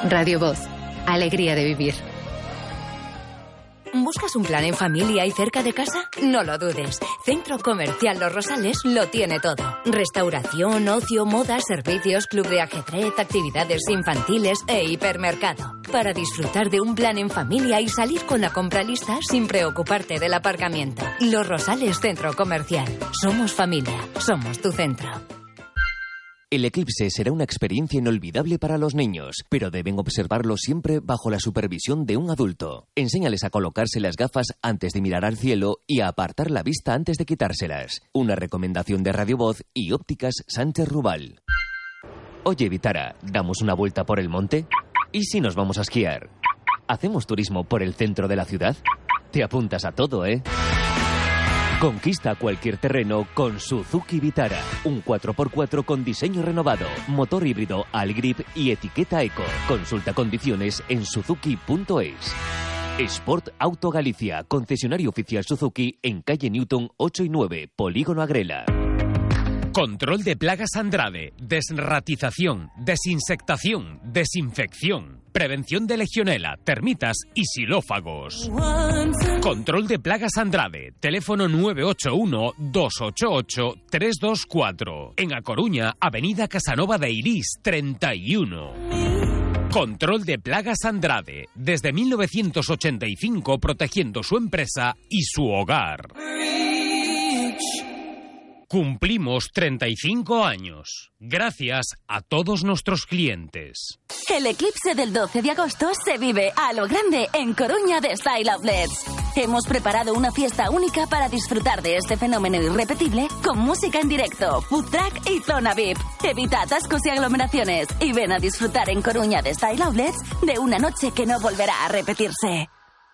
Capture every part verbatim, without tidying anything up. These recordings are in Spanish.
Radio Voz. Alegría de vivir. ¿Buscas un plan en familia y cerca de casa? No lo dudes. Centro Comercial Los Rosales lo tiene todo. Restauración, ocio, moda, servicios, club de ajedrez, actividades infantiles e hipermercado. Para disfrutar de un plan en familia y salir con la compra lista sin preocuparte del aparcamiento. Los Rosales Centro Comercial. Somos familia. Somos tu centro. El eclipse será una experiencia inolvidable para los niños, pero deben observarlo siempre bajo la supervisión de un adulto. Enséñales a colocarse las gafas antes de mirar al cielo y a apartar la vista antes de quitárselas. Una recomendación de Radio Voz y Ópticas Sánchez Rubal. Oye, Vitara, ¿damos una vuelta por el monte? ¿Y si nos vamos a esquiar? ¿Hacemos turismo por el centro de la ciudad? Te apuntas a todo, ¿eh? Conquista cualquier terreno con Suzuki Vitara. Un cuatro por cuatro con diseño renovado, motor híbrido Allgrip y etiqueta Eco. Consulta condiciones en suzuki punto es. Sport Auto Galicia, concesionario oficial Suzuki en calle Newton ocho y nueve, Polígono Agrela. Control de plagas Andrade, desratización, desinsectación, desinfección, prevención de legionela, termitas y xilófagos. Control de plagas Andrade, teléfono nueve ocho uno, dos ocho ocho, tres dos cuatro. En A Coruña, avenida Casanova de Irís, treinta y uno. Control de plagas Andrade, desde mil novecientos ochenta y cinco protegiendo su empresa y su hogar. Cumplimos treinta y cinco años. Gracias a todos nuestros clientes. El eclipse del doce de agosto se vive a lo grande en Coruña de Style Outlets. Hemos preparado una fiesta única para disfrutar de este fenómeno irrepetible con música en directo, food truck y zona V I P. Evita atascos y aglomeraciones y ven a disfrutar en Coruña de Style Outlets de una noche que no volverá a repetirse.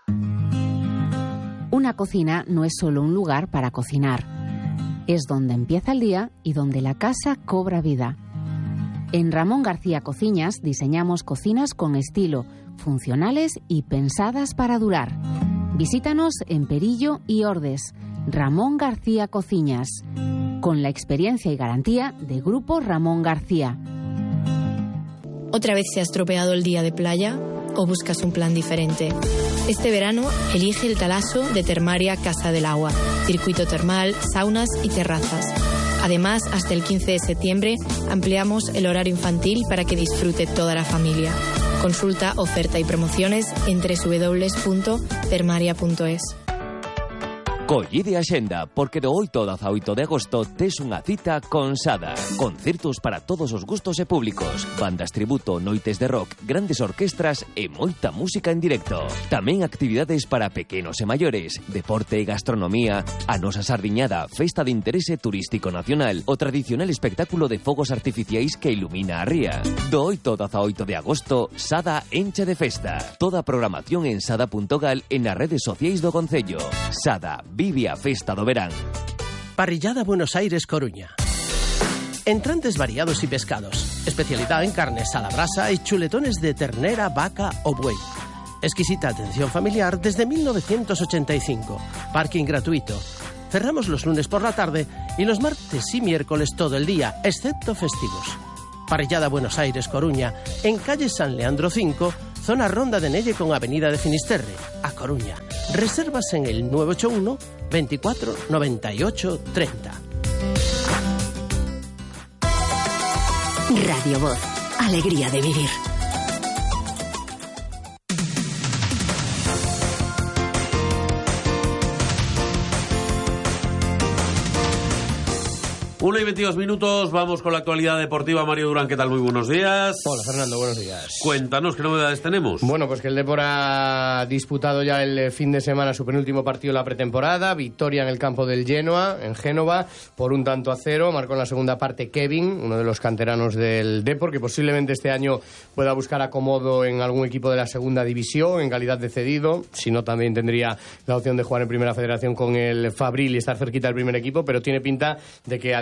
Una cocina no es solo un lugar para cocinar. Es donde empieza el día y donde la casa cobra vida. En Ramón García Cocinas diseñamos cocinas con estilo, funcionales y pensadas para durar. Visítanos en Perillo y Ordes. Ramón García Cocinas, con la experiencia y garantía de Grupo Ramón García. ¿Otra vez se ha estropeado el día de playa o buscas un plan diferente? Este verano elige el Talaso de Termaria Casa del Agua. Circuito termal, saunas y terrazas. Además, hasta el quince de septiembre ampliamos el horario infantil para que disfrute toda la familia. Consulta, oferta y promociones en doble u doble u doble u punto termaria punto es. Collide axenda, porque do oito ao dezaoito de agosto tes unha cita con Sada. Concertos para todos os gustos e públicos, bandas tributo, noites de rock, grandes orquestras e moita música en directo. Tamén actividades para pequenos e maiores, deporte e gastronomía, a nosa sardiñada, festa de interese turístico nacional, o tradicional espectáculo de fogos artificiais que ilumina a ría. Do oito ao dezaoito de agosto, Sada enche de festa. Toda a programación en sada punto gal e nas redes sociais do Concello. Sada, vive a festa do verán. Parrillada Buenos Aires Coruña. Entrantes variados y pescados. Especialidad en carnes a la brasa y chuletones de ternera, vaca o buey. Exquisita atención familiar desde mil novecientos ochenta y cinco. Parking gratuito. Cerramos los lunes por la tarde y los martes y miércoles todo el día, excepto festivos. Parrillada Buenos Aires Coruña, en calle San Leandro cinco, zona Ronda de Nelle con avenida de Finisterre, A Coruña. Reservas en el nueve ocho uno, veinticuatro, noventa y ocho, treinta. Radio Voz. Alegría de vivir. Una y veintidós minutos, vamos con la actualidad deportiva. Mario Durán, ¿qué tal? Muy buenos días. Hola, Fernando, buenos días. Cuéntanos, ¿qué novedades tenemos? Bueno, pues que el Depor ha disputado ya el fin de semana su penúltimo partido de la pretemporada. Victoria en el campo del Genoa, en Génova, por un tanto a cero. Marcó en la segunda parte Kevin, uno de los canteranos del Depor, que posiblemente este año pueda buscar acomodo en algún equipo de la segunda división, en calidad de cedido. Si no, también tendría la opción de jugar en Primera Federación con el Fabril y estar cerquita del primer equipo, pero tiene pinta de que además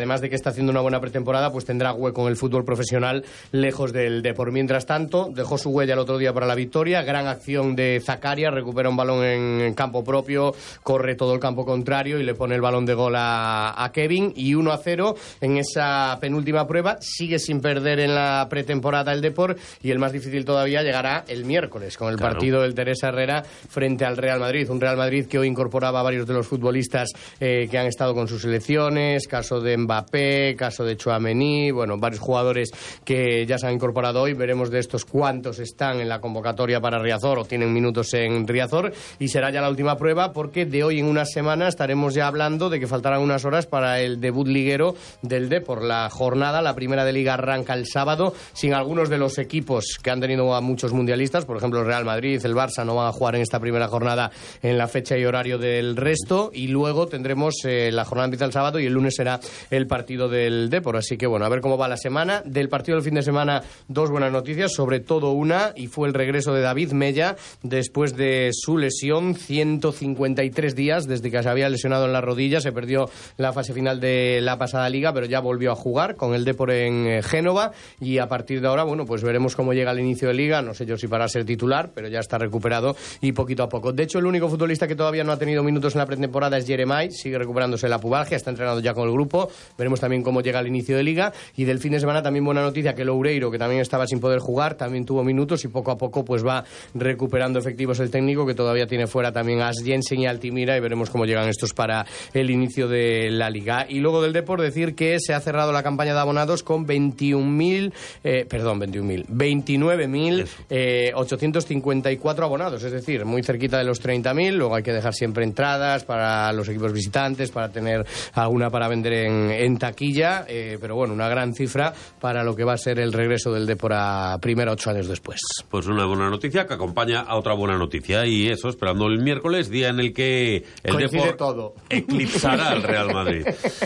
además de que está haciendo una buena pretemporada, pues tendrá hueco en el fútbol profesional lejos del Depor. Mientras tanto, dejó su huella el otro día para la victoria, gran acción de Zakaria, recupera un balón en campo propio, corre todo el campo contrario y le pone el balón de gol a, a Kevin, y uno a cero en esa penúltima prueba. Sigue sin perder en la pretemporada el Depor, y el más difícil todavía llegará el miércoles con el claro. partido del Teresa Herrera frente al Real Madrid, un Real Madrid que hoy incorporaba a varios de los futbolistas eh, que han estado con sus selecciones, caso de Mbappé, caso de Tchouaméni, bueno, varios jugadores que ya se han incorporado hoy. Veremos de estos cuántos están en la convocatoria para Riazor o tienen minutos en Riazor, y será ya la última prueba, porque de hoy en una semana estaremos ya hablando de que faltarán unas horas para el debut liguero del Depor. La jornada, la primera de Liga, arranca el sábado sin algunos de los equipos que han tenido a muchos mundialistas, por ejemplo el Real Madrid, el Barça no van a jugar en esta primera jornada en la fecha y horario del resto, y luego tendremos eh, la jornada empieza el sábado y el lunes será el partido del Depor. Así que bueno, a ver cómo va la semana. Del partido del fin de semana, dos buenas noticias, sobre todo una, y fue el regreso de David Mella después de su lesión, ciento cincuenta y tres días desde que se había lesionado en la rodilla, se perdió la fase final de la pasada liga, pero ya volvió a jugar con el Depor en eh, Génova, y a partir de ahora, bueno, pues veremos cómo llega el inicio de liga, no sé yo si para ser titular, pero ya está recuperado y poquito a poco. De hecho, el único futbolista que todavía no ha tenido minutos en la pretemporada es Jeremai, sigue recuperándose la pubalgia, está entrenado ya con el grupo, veremos también cómo llega el inicio de liga. Y del fin de semana también buena noticia, que Loureiro, que también estaba sin poder jugar, también tuvo minutos, y poco a poco pues va recuperando efectivos el técnico, que todavía tiene fuera también a As Jensen y Altimira, y veremos cómo llegan estos para el inicio de la liga. Y luego del Depor decir que se ha cerrado la campaña de abonados con veintiún mil, eh, perdón, veintiún mil, veintinueve mil ochocientos cincuenta y cuatro abonados, es decir, muy cerquita de los treinta mil. Luego hay que dejar siempre entradas para los equipos visitantes, para tener alguna para vender en, en taquilla, eh, pero bueno, una gran cifra para lo que va a ser el regreso del Depor a primera ocho años después. Pues una buena noticia que acompaña a otra buena noticia, y eso, esperando el miércoles, día en el que el coincide Depor todo. Eclipsará al Real Madrid.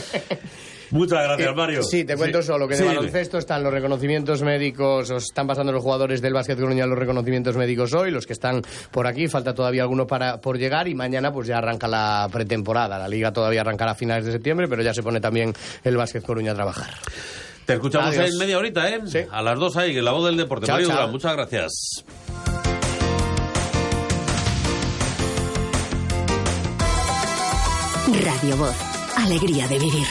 Muchas gracias, eh, Mario. Sí, te cuento sí. solo que de sí, baloncesto están los reconocimientos médicos, os están pasando los jugadores del Básquet Coruña los reconocimientos médicos hoy, los que están por aquí, falta todavía alguno para por llegar, y mañana pues ya arranca la pretemporada. La liga todavía arrancará a finales de septiembre, pero ya se pone también el Básquet Coruña a trabajar. Te escuchamos Adiós. en media horita, ¿eh? Sí. A las dos ahí, en La Voz del Deporte. Chao, Mario chao. Durán, muchas gracias. Radio Voz. Alegría de vivir.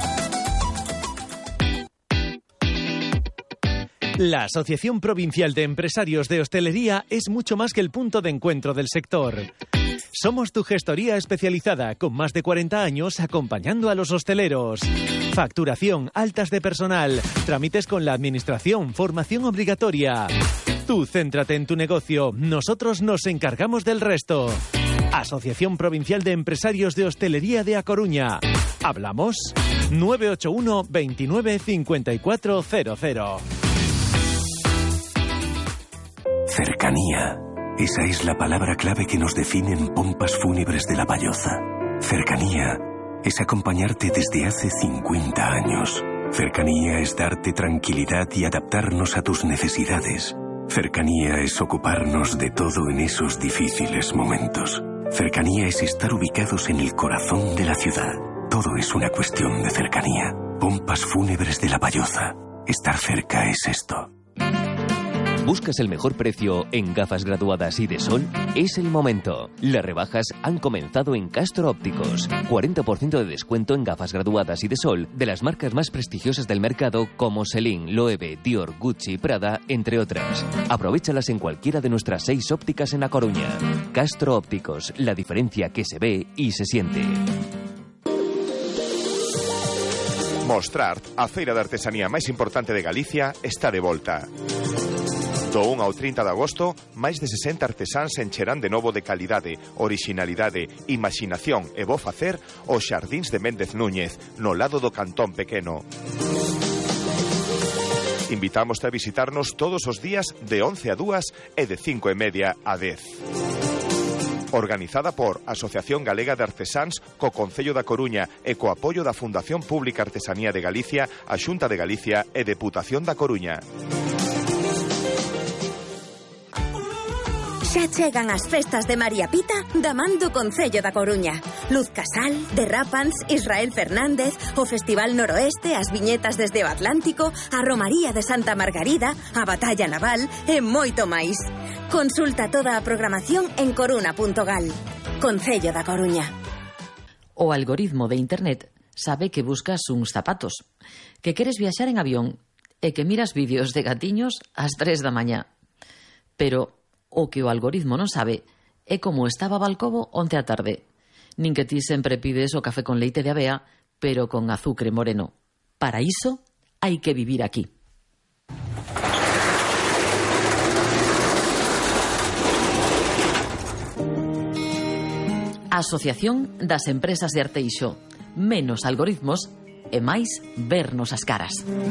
La Asociación Provincial de Empresarios de Hostelería es mucho más que el punto de encuentro del sector. Somos tu gestoría especializada, con más de cuarenta años acompañando a los hosteleros. Facturación, altas de personal, trámites con la administración, formación obligatoria. Tú céntrate en tu negocio, nosotros nos encargamos del resto. Asociación Provincial de Empresarios de Hostelería de A Coruña. ¿Hablamos? nueve ocho uno veintinueve cincuenta y cuatro cero cero. Cercanía. Esa es la palabra clave que nos define en Pompas Fúnebres de La Valloza. Cercanía es acompañarte desde hace cincuenta años. Cercanía es darte tranquilidad y adaptarnos a tus necesidades. Cercanía es ocuparnos de todo en esos difíciles momentos. Cercanía es estar ubicados en el corazón de la ciudad. Todo es una cuestión de cercanía. Pompas Fúnebres de La Valloza. Estar cerca es esto. ¿Buscas el mejor precio en gafas graduadas y de sol? Es el momento. Las rebajas han comenzado en Castro Ópticos. cuarenta por ciento de descuento en gafas graduadas y de sol de las marcas más prestigiosas del mercado como Celine, Loewe, Dior, Gucci, Prada, entre otras. Aprovéchalas en cualquiera de nuestras seis ópticas en A Coruña. Castro Ópticos, la diferencia que se ve y se siente. Mostrart, a feira de artesanía máis importante de Galicia, está de volta. Do un ao trinta de agosto, máis de sesenta artesáns encherán de novo de calidade, orixinalidade, imaxinación e bo facer os xardíns de Méndez Núñez, no lado do Cantón Pequeno. Invitámoste a visitarnos todos os días de once a dúas e de cinco e media a dez. Organizada por Asociación Galega de Artesáns co Concello da Coruña e co apoio da Fundación Pública Artesanía de Galicia, a Xunta de Galicia e Deputación da Coruña. Xa chegan as festas de María Pita da man do Concello da Coruña. Luz Casal, Derrapans, Israel Fernández, o Festival Noroeste, as viñetas desde o Atlántico, a Romaría de Santa Margarida, a Batalla Naval e moito máis. Consulta toda a programación en coruna punto gal. Concello da Coruña. O algoritmo de Internet sabe que buscas uns zapatos, que queres viaxar en avión e que miras vídeos de gatiños ás tres da mañá. Pero o que o algoritmo non sabe é como estaba Balcobo onte á tarde. Nin que ti sempre pides o café con leite de avea, pero con azucre moreno. Para iso, hai que vivir aquí. Asociación das Empresas de Arteixo. Menos algoritmos e máis vernos as caras.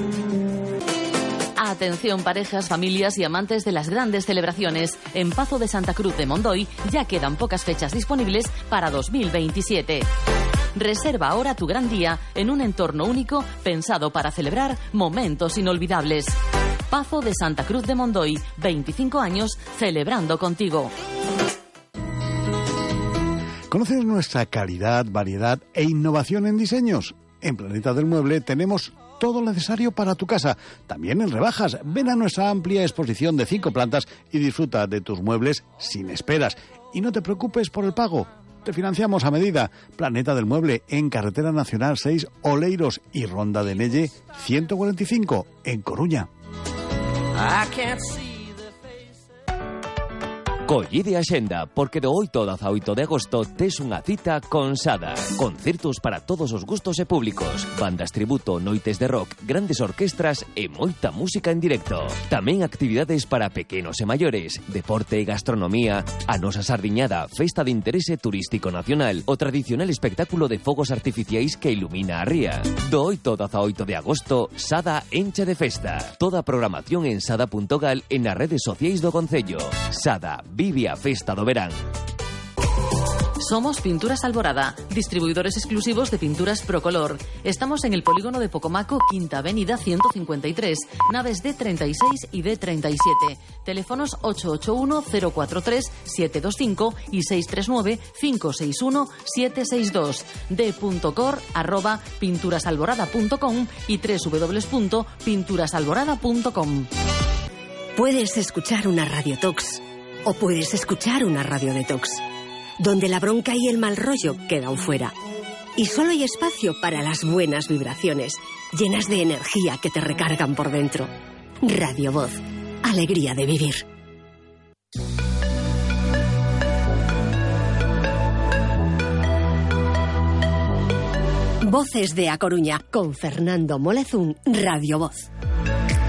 Atención parejas, familias y amantes de las grandes celebraciones. En Pazo de Santa Cruz de Mondoy ya quedan pocas fechas disponibles para dos mil veintisiete. Reserva ahora tu gran día en un entorno único pensado para celebrar momentos inolvidables. Pazo de Santa Cruz de Mondoy, veinticinco años celebrando contigo. ¿Conoces nuestra calidad, variedad e innovación en diseños? En Planeta del Mueble tenemos todo lo necesario para tu casa. También en rebajas. Ven a nuestra amplia exposición de cinco plantas y disfruta de tus muebles sin esperas. Y no te preocupes por el pago. Te financiamos a medida. Planeta del Mueble en Carretera Nacional seis, Oleiros y Ronda de Nelle ciento cuarenta y cinco en Coruña. Collide a xenda, porque do oito ao dezaoito de agosto tes unha cita con Sada. Concertos para todos os gustos e públicos. Bandas tributo, noites de rock, grandes orquestras e moita música en directo. Tamén actividades para pequenos e maiores, deporte e gastronomía, a nosa sardiñada, festa de interese turístico nacional, o tradicional espectáculo de fogos artificiais que ilumina a ría. Do oito ao dezaoito de agosto, Sada enche de festa. Toda a programación en sada punto gal e nas redes sociais do Concello. Sada, vive a festa do verán. Somos Pinturas Alborada, distribuidores exclusivos de pinturas Procolor. Estamos en el polígono de Pocomaco, Quinta Avenida ciento cincuenta y tres, naves D treinta y seis y D treinta y siete. Teléfonos ocho ocho uno, cero cuatro tres, siete dos cinco y seis tres nueve, cinco seis uno, siete seis dos. d.cor arroba pinturasalborada punto com y doble u doble u doble u punto pinturasalborada punto com. Puedes escuchar una radiotox o puedes escuchar una radio detox, donde la bronca y el mal rollo quedan fuera. Y solo hay espacio para las buenas vibraciones, llenas de energía que te recargan por dentro. Radio Voz, alegría de vivir. Voces de A Coruña, con Fernando Molezún, Radio Voz.